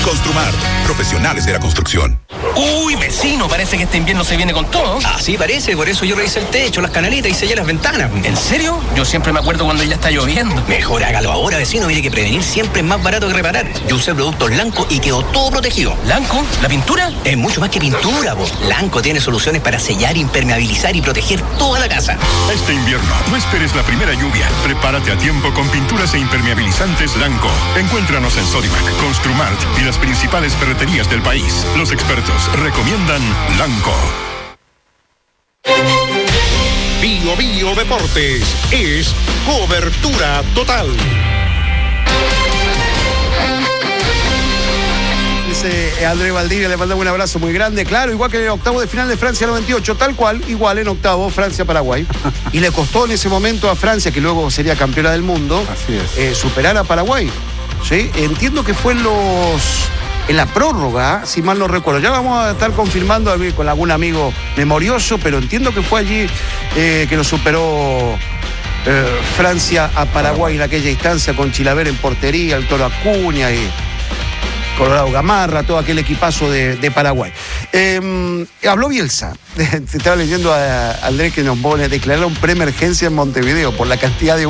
Construmart, profesionales de la construcción. Uy, vecino, parece que este invierno se viene con todo. Así parece, por eso yo revisé el techo, las canalitas y sellé las ventanas. ¿En serio? Yo siempre me acuerdo cuando ya está lloviendo. Mejor hágalo ahora, vecino. Mire que prevenir siempre es más barato que reparar. Yo usé productos Lanco y quedó todo protegido. ¿Lanco? ¿La pintura? Es mucho más que pintura, po. Lanco tiene soluciones para sellar, impermeabilizar y proteger toda la casa. Este invierno, no esperes la primera lluvia. Prepárate a tiempo con pinturas e impermeabilizantes Lanco. Encuéntranos en Sodimac, Construmart y las principales ferreterías del país. Los expertos recomiendan Lanco. Bio Bio Deportes es cobertura total. Dice Andrés Valdivia, le mandamos un abrazo muy grande. Claro, igual que en el octavo de final de Francia 98, tal cual, igual en octavo, Francia-Paraguay. Y le costó en ese momento a Francia, que luego sería campeona del mundo, superar a Paraguay. ¿Sí? Entiendo que fue en la prórroga, si mal no recuerdo. Ya vamos a estar confirmando con algún amigo memorioso, pero entiendo que fue allí que lo superó Francia a Paraguay en aquella instancia, con Chilaver en portería, el Toro Acuña y Colorado Gamarra, todo aquel equipazo de Paraguay. Habló Bielsa. Te estaba leyendo a Andrés que nos pone: declararon preemergencia en Montevideo por la cantidad de